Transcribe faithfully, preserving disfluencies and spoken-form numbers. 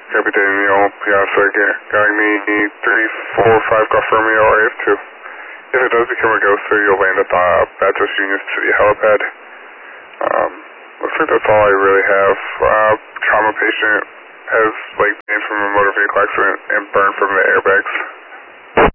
Captain Neil, Piazza, guiding me three four five Golf Romeo R F two. If it does become a ghost, so you'll land at the Baptist Union City helipad. Um, looks like that's all I really have. Uh, trauma patient has like been from a motor vehicle accident and burned from the airbags.